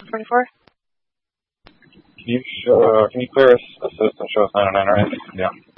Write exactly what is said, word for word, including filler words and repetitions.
twenty-four. Can you show, uh, can you clear us assist and show us nine oh nine right? Yeah.